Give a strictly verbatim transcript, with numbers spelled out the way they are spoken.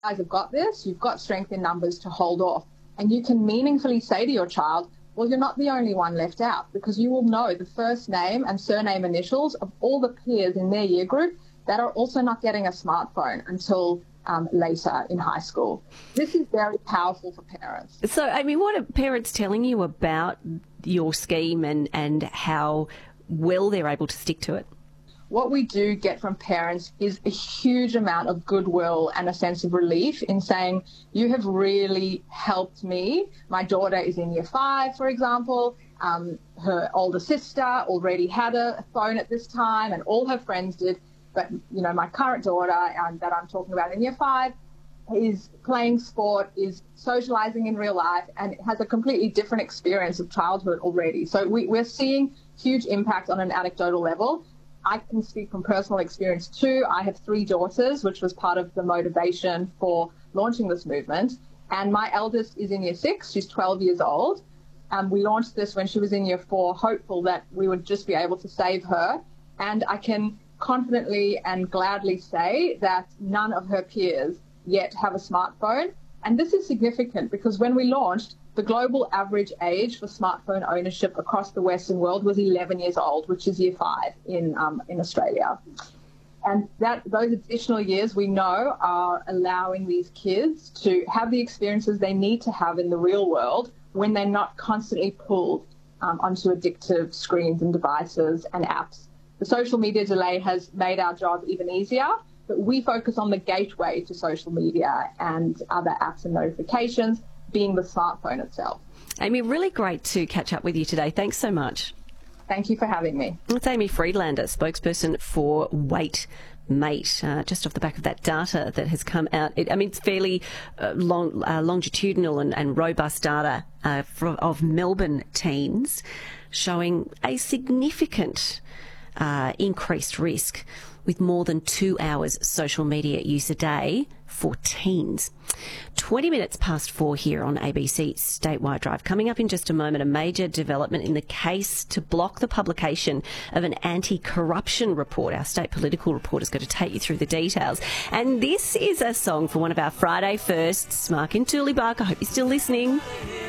guys have got this. You've got strength in numbers to hold off. And you can meaningfully say to your child, well, you're not the only one left out, because you will know the first name and surname initials of all the peers in their year group that are also not getting a smartphone until um, later in high school. This is very powerful for parents. So, I mean, what are parents telling you about your scheme and, and how well they're able to stick to it? What we do get from parents is a huge amount of goodwill and a sense of relief in saying, you have really helped me. My daughter is in year five, for example. Um, her older sister already had a phone at this time and all her friends did. But, you know, my current daughter um, that I'm talking about in year five is playing sport, is socializing in real life, and has a completely different experience of childhood already. So we, we're seeing huge impact on an anecdotal level. I can speak from personal experience too. I have three daughters, which was part of the motivation for launching this movement. And my eldest is in year six. She's twelve years old. Um, we launched this when she was in year four, hopeful that we would just be able to save her. And I can confidently and gladly say that none of her peers yet have a smartphone. And this is significant because when we launched, the global average age for smartphone ownership across the Western world was eleven years old, which is year five in um, in Australia. And that those additional years we know are allowing these kids to have the experiences they need to have in the real world when they're not constantly pulled um, onto addictive screens and devices and apps. The social media delay has made our job even easier, but we focus on the gateway to social media and other apps and notifications, being the smartphone itself. Amy, really great to catch up with you today. Thanks so much. Thank you for having me. It's Amy Friedlander, spokesperson for Wait Mate, uh, just off the back of that data that has come out. It, I mean, it's fairly uh, long, uh, longitudinal and, and robust data uh, from, of Melbourne teens showing a significant uh, increased risk with more than two hours social media use a day for teens. twenty minutes past four here on A B C Statewide Drive. Coming up in just a moment, a major development in the case to block the publication of an anti-corruption report. Our state political reporter is going to take you through the details. And this is a song for one of our Friday firsts, Mark and Julie Bark. I hope you're still listening.